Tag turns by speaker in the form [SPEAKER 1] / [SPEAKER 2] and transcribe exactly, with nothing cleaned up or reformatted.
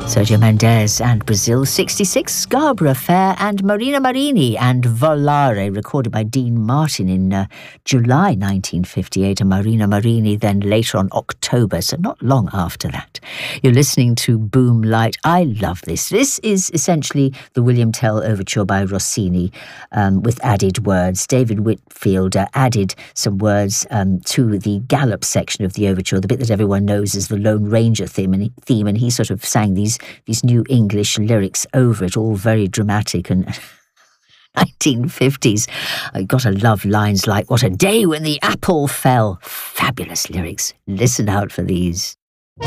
[SPEAKER 1] Sergio Mendes and Brazil sixty-six, Scarborough Fair and Marina Marini and Volare, recorded by Dean Martin in uh, July nineteen fifty-eight, and Marina Marini then later on October, so not long after that. You're listening to Boom Light. I love this. This is essentially the William Tell Overture by Rossini um, with added words. David Whitfield uh, added some words um, to the Galop section of the overture, the bit that everyone knows as the Lone Ranger theme, and he, theme, and he sort of sang these these new English lyrics over it, all very dramatic and nineteen fifties. I gotta love lines like, "What a day when the apple fell." Fabulous lyrics. Listen out for these.